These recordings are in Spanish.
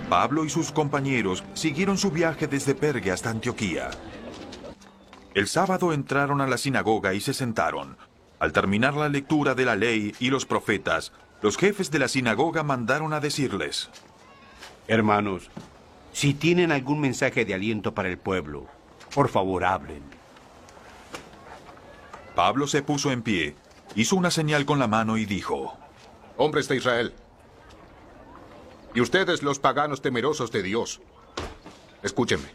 Pablo y sus compañeros siguieron su viaje desde Perge hasta Antioquía. El sábado entraron a la sinagoga y se sentaron. Al terminar la lectura de la ley y los profetas, los jefes de la sinagoga mandaron a decirles: Hermanos, si tienen algún mensaje de aliento para el pueblo, por favor hablen. Pablo se puso en pie, hizo una señal con la mano y dijo: Hombres de Israel, y ustedes los paganos temerosos de Dios, escúchenme.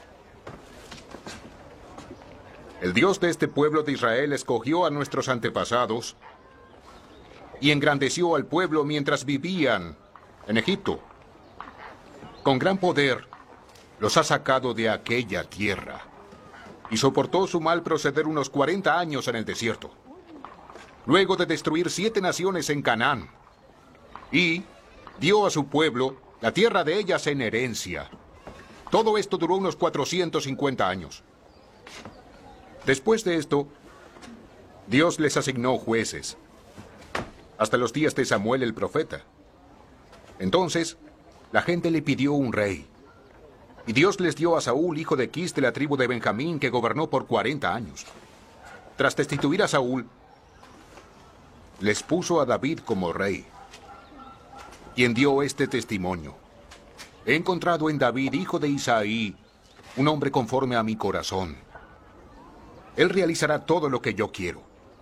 El Dios de este pueblo de Israel escogió a nuestros antepasados y engrandeció al pueblo mientras vivían en Egipto. Con gran poder los ha sacado de aquella tierra y soportó su mal proceder unos 40 años en el desierto, luego de destruir 7 naciones en Canaán, y dio a su pueblo la tierra de ellas en herencia. Todo esto duró unos 450 años. Después de esto, Dios les asignó jueces, hasta los días de Samuel el profeta. Entonces, la gente le pidió un rey, y Dios les dio a Saúl, hijo de Quis, de la tribu de Benjamín, que gobernó por 40 años. Tras destituir a Saúl, les puso a David como rey, quien dio este testimonio: He encontrado en David, hijo de Isaí, un hombre conforme a mi corazón. Él realizará todo lo que yo quiero.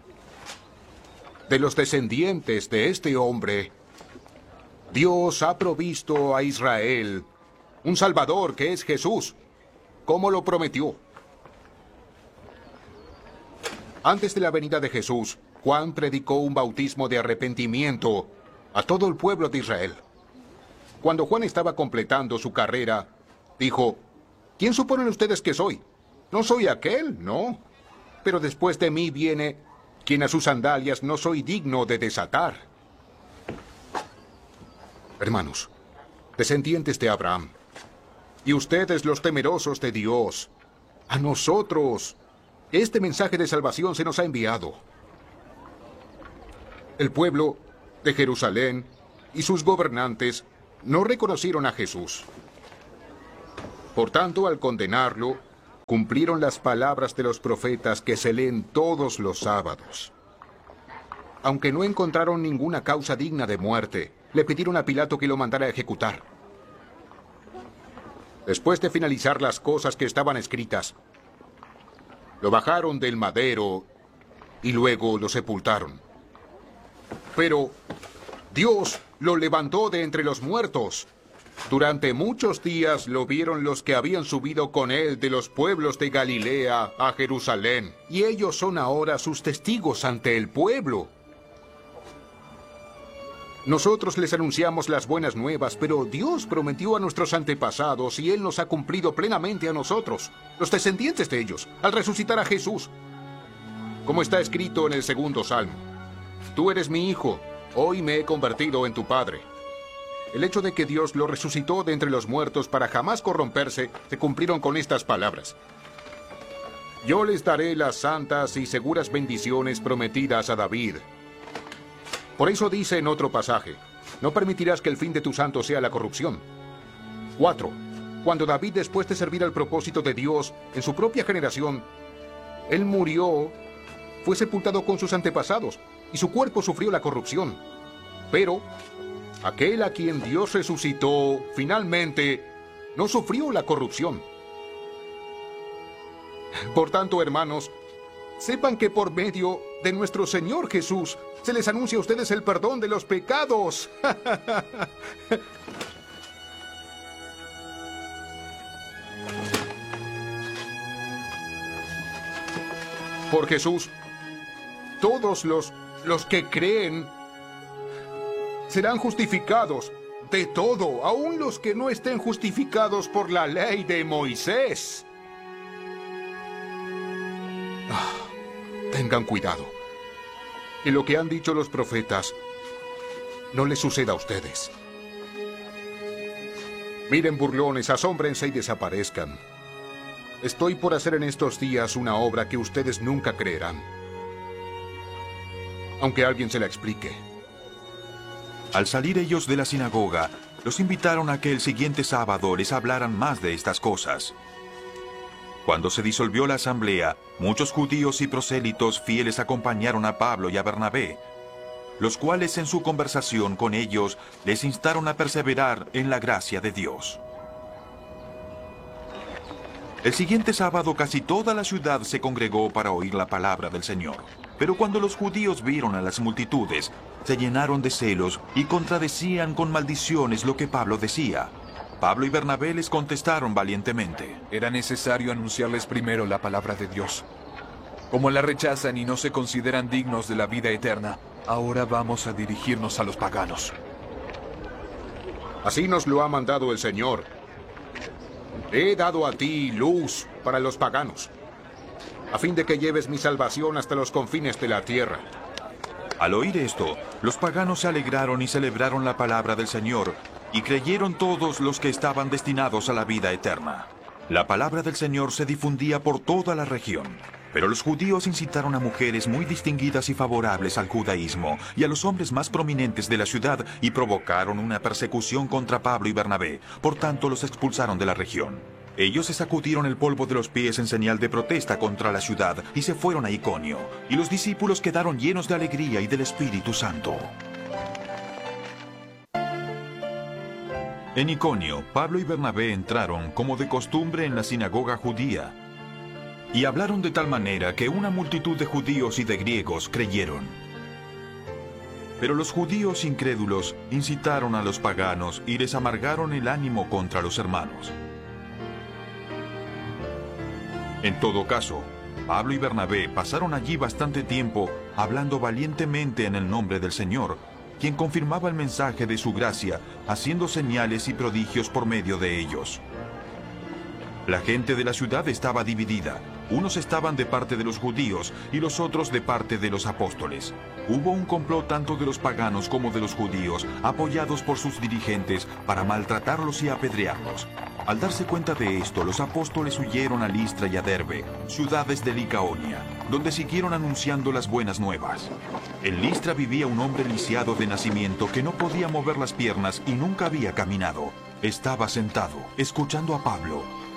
De los descendientes de este hombre, Dios ha provisto a Israel un Salvador, que es Jesús, como lo prometió. Antes de la venida de Jesús, Juan predicó un bautismo de arrepentimiento a todo el pueblo de Israel. Cuando Juan estaba completando su carrera, dijo: ¿Quién suponen ustedes que soy? No soy aquel, no. Pero después de mí viene quien a sus sandalias no soy digno de desatar. Hermanos, descendientes de Abraham, y ustedes los temerosos de Dios, a nosotros este mensaje de salvación se nos ha enviado. El pueblo de Jerusalén y sus gobernantes no reconocieron a Jesús. Por tanto, al condenarlo, cumplieron las palabras de los profetas que se leen todos los sábados. Aunque no encontraron ninguna causa digna de muerte, le pidieron a Pilato que lo mandara a ejecutar. Después de finalizar las cosas que estaban escritas, lo bajaron del madero y luego lo sepultaron. Pero Dios lo levantó de entre los muertos. Durante muchos días lo vieron los que habían subido con él de los pueblos de Galilea a Jerusalén, y ellos son ahora sus testigos ante el pueblo. Nosotros les anunciamos las buenas nuevas, pero Dios prometió a nuestros antepasados y Él nos ha cumplido plenamente a nosotros, los descendientes de ellos, al resucitar a Jesús. Como está escrito en el 2º Salmo: Tú eres mi hijo, hoy me he convertido en tu padre. El hecho de que Dios lo resucitó de entre los muertos para jamás corromperse, se cumplieron con estas palabras: Yo les daré las santas y seguras bendiciones prometidas a David. Por eso dice en otro pasaje: No permitirás que el fin de tu santo sea la corrupción. 4. Cuando David, después de servir al propósito de Dios en su propia generación, él murió, fue sepultado con sus antepasados, y su cuerpo sufrió la corrupción. Pero aquel a quien Dios resucitó, finalmente, no sufrió la corrupción. Por tanto, hermanos, sepan que por medio de nuestro Señor Jesús se les anuncia a ustedes el perdón de los pecados. Por Jesús, todos los que creen serán justificados de todo, aun los que no estén justificados por la ley de Moisés. Tengan cuidado, que lo que han dicho los profetas no les suceda a ustedes. Miren, burlones, asómbrense y desaparezcan. Estoy por hacer en estos días una obra que ustedes nunca creerán, aunque alguien se la explique. Al salir ellos de la sinagoga, los invitaron a que el siguiente sábado les hablaran más de estas cosas. Cuando se disolvió la asamblea, muchos judíos y prosélitos fieles acompañaron a Pablo y a Bernabé, los cuales en su conversación con ellos les instaron a perseverar en la gracia de Dios. El siguiente sábado casi toda la ciudad se congregó para oír la palabra del Señor. Pero cuando los judíos vieron a las multitudes, se llenaron de celos y contradecían con maldiciones lo que Pablo decía. Pablo y Bernabé les contestaron valientemente. Era necesario anunciarles primero la palabra de Dios. Como la rechazan y no se consideran dignos de la vida eterna, ahora vamos a dirigirnos a los paganos. Así nos lo ha mandado el Señor. He dado a ti luz para los paganos, a fin de que lleves mi salvación hasta los confines de la tierra. Al oír esto, los paganos se alegraron y celebraron la palabra del Señor, y creyeron todos los que estaban destinados a la vida eterna. La palabra del Señor se difundía por toda la región, pero los judíos incitaron a mujeres muy distinguidas y favorables al judaísmo y a los hombres más prominentes de la ciudad y provocaron una persecución contra Pablo y Bernabé. Por tanto, los expulsaron de la región. Ellos se sacudieron el polvo de los pies en señal de protesta contra la ciudad y se fueron a Iconio, y los discípulos quedaron llenos de alegría y del Espíritu Santo. En Iconio, Pablo y Bernabé entraron, como de costumbre, en la sinagoga judía, y hablaron de tal manera que una multitud de judíos y de griegos creyeron. Pero los judíos incrédulos incitaron a los paganos y les amargaron el ánimo contra los hermanos. En todo caso, Pablo y Bernabé pasaron allí bastante tiempo hablando valientemente en el nombre del Señor, quien confirmaba el mensaje de su gracia, haciendo señales y prodigios por medio de ellos. La gente de la ciudad estaba dividida. Unos estaban de parte de los judíos y los otros de parte de los apóstoles. Hubo un complot tanto de los paganos como de los judíos, apoyados por sus dirigentes, para maltratarlos y apedrearlos. Al darse cuenta de esto, los apóstoles huyeron a Listra y a Derbe, ciudades de Licaonia, donde siguieron anunciando las buenas nuevas. En Listra vivía un hombre lisiado de nacimiento que no podía mover las piernas y nunca había caminado. Estaba sentado, escuchando a Pablo,